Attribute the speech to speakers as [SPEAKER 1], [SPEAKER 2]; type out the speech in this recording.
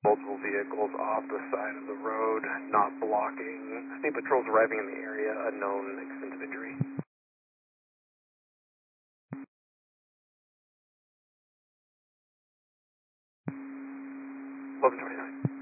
[SPEAKER 1] Multiple vehicles off the side of the road, not blocking. State patrols arriving in the area, unknown extent of injury. 1129.